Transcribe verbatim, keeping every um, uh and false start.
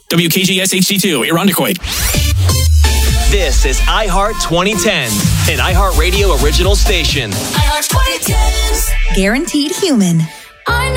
W K G S H D two, Irondequoit. This is iHeart twenty tens, an iHeartRadio original station. iHeart twenty tens. Guaranteed human. I know